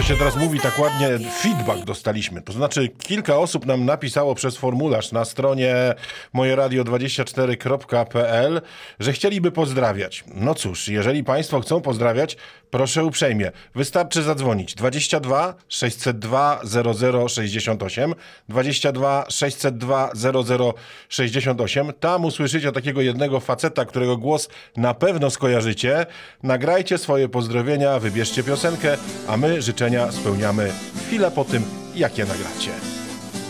się teraz mówi tak ładnie, feedback dostaliśmy. To znaczy kilka osób nam napisało przez formularz na stronie mojeradio24.pl, że chcieliby pozdrawiać. No cóż, jeżeli państwo chcą pozdrawiać, proszę uprzejmie. Wystarczy zadzwonić 22 602 0068, 22 602 0068. Tam usłyszycie takiego jednego faceta, którego głos na pewno skojarzycie. Nagrajcie swoje pozdrowienia, wybierzcie piosenkę, a my życzenia spełniamy chwilę po tym, jak je nagracie.